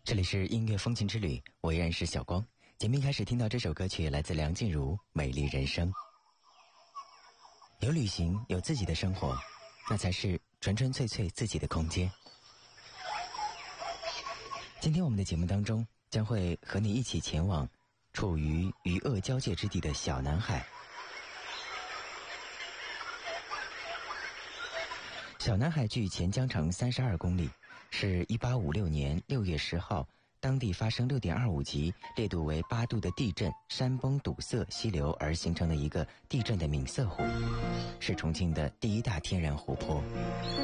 这里是音乐风情之旅，我依然是小光。节目一开始听到这首歌曲来自梁静茹《美丽人生》。有旅行，有自己的生活，那才是纯纯粹粹自己的空间。今天我们的节目当中将会和你一起前往处于与恶交界之地的小南海。小南海距钱江城32公里，是1856年6月10号当地发生6.25级烈度为8度的地震山崩堵塞溪流而形成的一个地震的岷塞湖，是重庆的第一大天然湖泊。